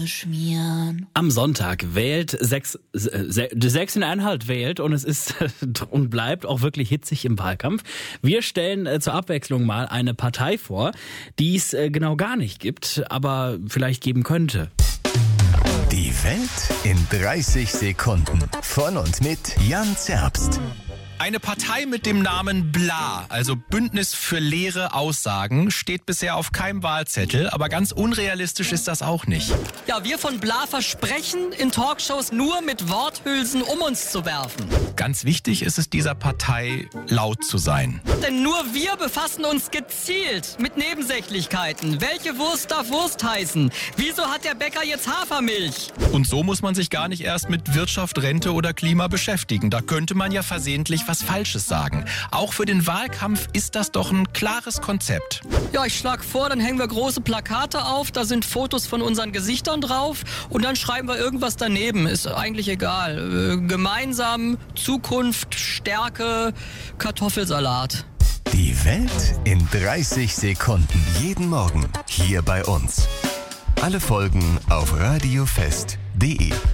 Haare schmieren. Am Sonntag wählt Sachsen-Anhalt wählt und es ist und bleibt auch wirklich hitzig im Wahlkampf. Wir stellen zur Abwechslung mal eine Partei vor, die es genau gar nicht gibt, aber vielleicht geben könnte. Die Welt in 30 Sekunden. Von und mit Jan Zerbst. Eine Partei mit dem Namen BLA, also Bündnis für leere Aussagen, steht bisher auf keinem Wahlzettel, aber ganz unrealistisch ist das auch nicht. Ja, wir von BLA versprechen, in Talkshows nur mit Worthülsen um uns zu werfen. Ganz wichtig ist es dieser Partei, laut zu sein. Denn nur wir befassen uns gezielt mit Nebensächlichkeiten. Welche Wurst darf Wurst heißen? Wieso hat der Bäcker jetzt Hafermilch? Und so muss man sich gar nicht erst mit Wirtschaft, Rente oder Klima beschäftigen. Da könnte man ja versehentlich was Falsches sagen. Auch für den Wahlkampf ist das doch ein klares Konzept. Ja, ich schlage vor, dann hängen wir große Plakate auf, da sind Fotos von unseren Gesichtern drauf und dann schreiben wir irgendwas daneben. Ist eigentlich egal. Gemeinsam, Zukunft, Stärke, Kartoffelsalat. Die Welt in 30 Sekunden. Jeden Morgen hier bei uns. Alle Folgen auf radiofest.de.